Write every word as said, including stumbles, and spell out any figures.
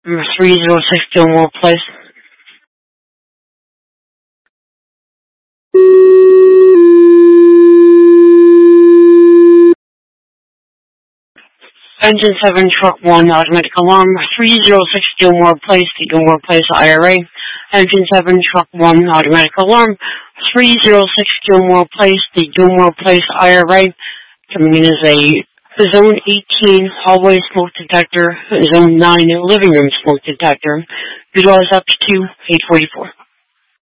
Number three zero six Gilmore Place. Engine seven, truck one, automatic alarm, three zero six Gilmore Place, the Gilmore Place I R A. Engine seven, truck one, automatic alarm, three zero six Gilmore Place, the Gilmore Place I R A. Coming in as a Zone eighteen hallway smoke detector, Zone nine living room smoke detector. Utilize up to eight forty-four.